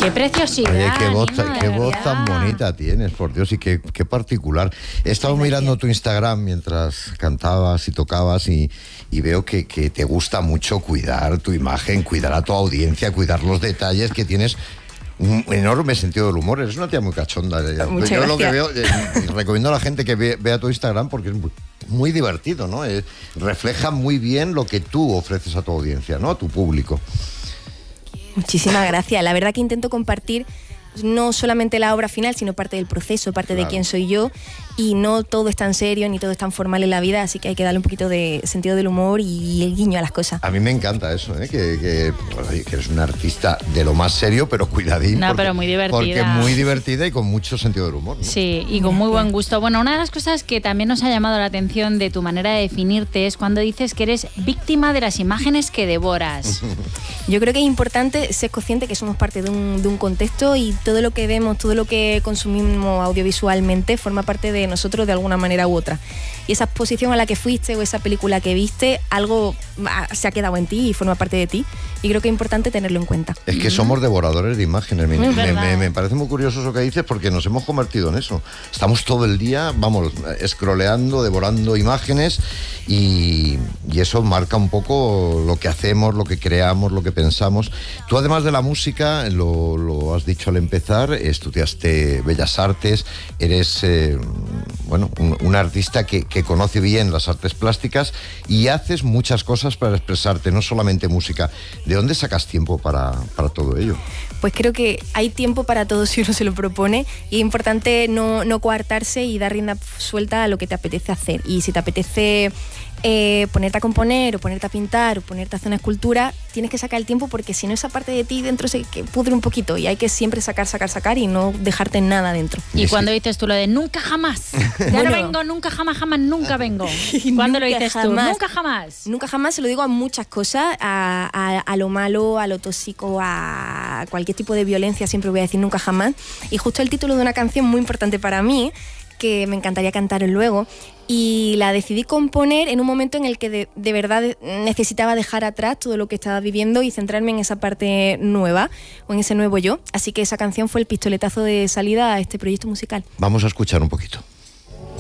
¡Qué preciosidad! Oye, Nina, qué de voz verdad. tan bonita tienes, por Dios, y qué particular. He estado mirando tu Instagram mientras cantabas y tocabas y veo que te gusta mucho cuidar tu imagen, cuidar a tu audiencia, cuidar los detalles, que tienes un enorme sentido del humor. Eres una tía muy cachonda. Muchas Yo lo que gracias. veo, recomiendo a la gente que vea tu Instagram porque es muy divertido, ¿no? Refleja muy bien lo que tú ofreces a tu audiencia, ¿no? A tu público. Muchísimas gracias. La verdad que intento compartir no solamente la obra final, sino parte del proceso, parte de quién soy yo, y no todo es tan serio ni todo es tan formal en la vida, así que hay que darle un poquito de sentido del humor y el guiño a las cosas. A mí me encanta eso, que eres una artista de lo más serio, pero cuidadín. No, pero muy divertida. Porque muy divertida y con mucho sentido del humor, ¿no? Sí, y con muy buen gusto. Bueno, una de las cosas que también nos ha llamado la atención de tu manera de definirte es cuando dices que eres víctima de las imágenes que devoras. Yo creo que es importante ser consciente que somos parte de un contexto y todo lo que vemos, todo lo que consumimos audiovisualmente forma parte de nosotros de alguna manera u otra. Y esa exposición a la que fuiste o esa película que viste, algo se ha quedado en ti y forma parte de ti. Y creo que es importante tenerlo en cuenta. Es que somos devoradores de imágenes. verdad. Me parece muy curioso eso que dices porque nos hemos convertido en eso. Estamos todo el día, vamos, scrolleando, devorando imágenes y eso marca un poco lo que hacemos, lo que creamos, lo que pensamos. Tú, además de la música, lo has dicho al empezar, estudiaste Bellas Artes, eres un artista que conoce bien las artes plásticas y haces muchas cosas para expresarte, no solamente música. ¿De dónde sacas tiempo para todo ello? Pues creo que hay tiempo para todo si uno se lo propone y es importante no coartarse y dar rienda suelta a lo que te apetece hacer. Y si te apetece ponerte a componer o ponerte a pintar o ponerte a hacer una escultura, tienes que sacar el tiempo porque si no esa parte de ti dentro se pudre un poquito y hay que siempre sacar y no dejarte nada dentro. Y cuando dices tú lo de nunca jamás, ya no vengo, nunca jamás, nunca vengo. ¿Cuándo lo dices tú? Nunca jamás. Nunca jamás se lo digo a muchas cosas, a lo malo, a lo tóxico, a cualquier tipo de violencia, siempre voy a decir nunca jamás. Y justo el título de una canción muy importante para mí, que me encantaría cantar luego, y la decidí componer en un momento en el que de verdad necesitaba dejar atrás todo lo que estaba viviendo y centrarme en esa parte nueva o en ese nuevo yo. Así que esa canción fue el pistoletazo de salida a este proyecto musical. Vamos a escuchar un poquito.